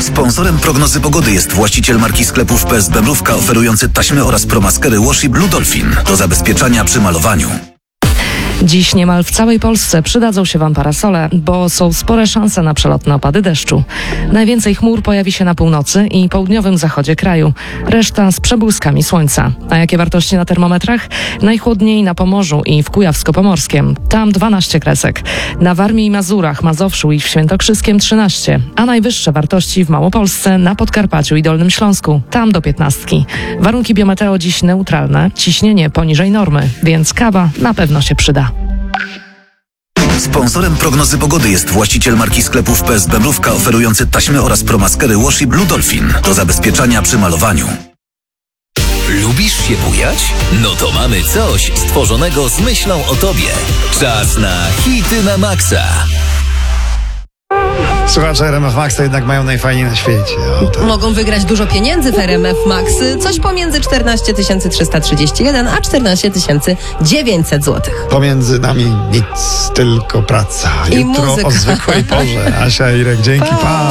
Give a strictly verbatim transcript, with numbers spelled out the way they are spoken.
Sponsorem prognozy pogody jest właściciel marki sklepów P S B Mrówka, oferujący taśmy oraz promaskery Wash i Blue Dolphin do zabezpieczania przy malowaniu. Dziś niemal w całej Polsce przydadzą się Wam parasole, bo są spore szanse na przelotne opady deszczu. Najwięcej chmur pojawi się na północy i południowym zachodzie kraju. Reszta z przebłyskami słońca. A jakie wartości na termometrach? Najchłodniej na Pomorzu i w Kujawsko-Pomorskiem. Tam dwanaście kresek. Na Warmii i Mazurach, Mazowszu i w Świętokrzyskiem trzynaście. A najwyższe wartości w Małopolsce, na Podkarpaciu i Dolnym Śląsku. Tam do piętnastki. Warunki biometeo dziś neutralne. Ciśnienie poniżej normy, więc kawa na pewno się przyda. Sponsorem prognozy pogody jest właściciel marki sklepów P S B Mrówka, oferujący taśmy oraz promaskery Wash i Blue Dolphin do zabezpieczania przy malowaniu. Lubisz się bujać? No to mamy coś stworzonego z myślą o tobie. Czas na hity na maksa. Słuchacze R M F Maxa jednak mają najfajniej na świecie. O, tak. Mogą wygrać dużo pieniędzy w R M F Max. Coś pomiędzy czternaście tysięcy trzysta trzydzieści jeden a czternaście tysięcy dziewięćset złotych. Pomiędzy nami nic, tylko praca. I Jutro muzyka. o zwykłej porze. Asia, Irek, dzięki, pa!